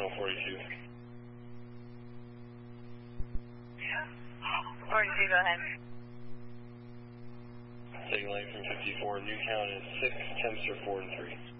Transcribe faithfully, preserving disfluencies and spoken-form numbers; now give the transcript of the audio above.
forty-two. forty-two, go ahead. Taking light from fifty-four, Newtown is six, temps are four and three.